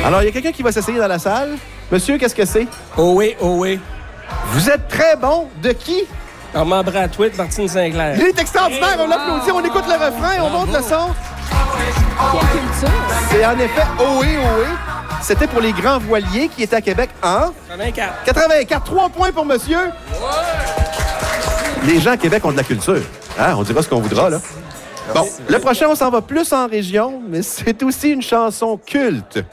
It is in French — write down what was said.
Alors, il y a quelqu'un qui va s'essayer dans la salle. Monsieur, qu'est-ce que c'est? Oh oui, oh oui. Vous êtes très bon. De qui? Armand Bratwitt, Martine Sinclair. Il est extraordinaire. On l'applaudit, on écoute le refrain, on monte le son. Quelle culture! C'est en effet Ohé, Ohé. C'était pour les grands voiliers qui étaient à Québec en... 84. 84. 3 points pour monsieur. Les gens à Québec ont de la culture. Hein? On dira ce qu'on voudra, là. Bon, le prochain, on s'en va plus en région, mais c'est aussi une chanson culte.